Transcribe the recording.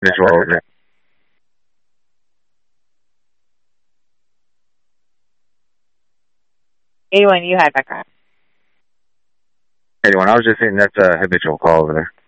Visual over there. A1, you had background. 81, I was just saying that's a habitual call over there.